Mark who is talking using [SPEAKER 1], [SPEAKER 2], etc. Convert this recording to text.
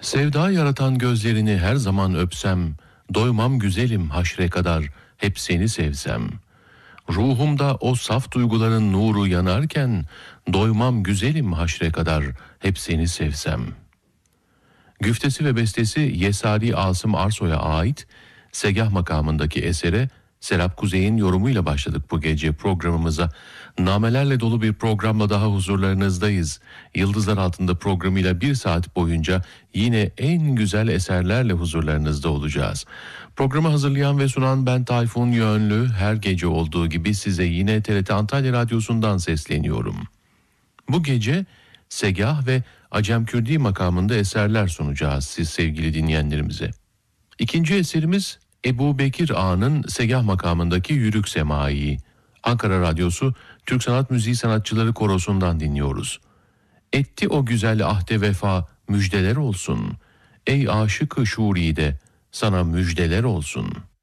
[SPEAKER 1] Sevda yaratan gözlerini her zaman öpsem, doymam güzelim haşre kadar, hep seni sevsem. Ruhumda o saf duyguların nuru yanarken, doymam güzelim haşre kadar, hep seni sevsem. Güftesi ve bestesi Yesari Asım Arsoy'a ait Segah makamındaki esere Serap Kuzey'in yorumuyla başladık bu gece programımıza. Namelerle dolu bir programla daha huzurlarınızdayız. Yıldızlar Altında programıyla 1 saat boyunca yine en güzel eserlerle huzurlarınızda olacağız. Programı hazırlayan ve sunan ben Tayfun Yönlü. Her gece olduğu gibi size yine TRT Antalya Radyosu'ndan sesleniyorum. Bu gece Segah ve Acem Kürdi makamında eserler sunacağız siz sevgili dinleyenlerimize. İkinci eserimiz Ebu Bekir Ağa'nın Segah makamındaki Yürük Semai. Ankara Radyosu Türk Sanat Müziği Sanatçıları Korosu'ndan dinliyoruz. Etti o güzel ahde vefa, müjdeler olsun. Ey aşık-ı şuride, sana müjdeler olsun.